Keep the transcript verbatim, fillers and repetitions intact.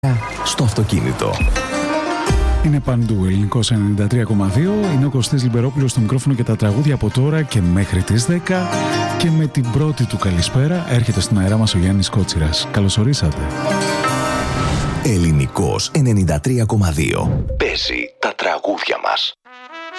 στο αυτοκίνητο. Είναι παντού Ελληνικός ενενήντα τρία κόμμα δύο. Είναι ο Κωστής Λιμπερόπουλος στο μικρόφωνο και τα τραγούδια από τώρα και μέχρι τις δέκα. Και με την πρώτη του καλησπέρα έρχεται στον αέρα μας ο Γιάννης Κότσιρας. Καλώς ορίσατε. Ελληνικός ενενήντα τρία κόμμα δύο. Παίζει τα τραγούδια μας.